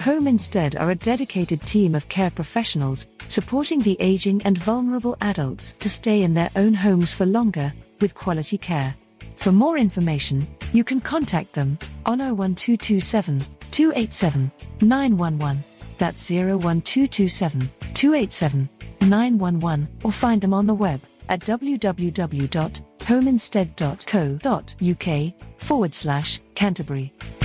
Home Instead are a dedicated team of care professionals supporting the aging and vulnerable adults to stay in their own homes for longer, with quality care. For more information, you can contact them on 01227 287 911. That's 01227 287 911, or find them on the web at www.homeinstead.co.uk/Canterbury.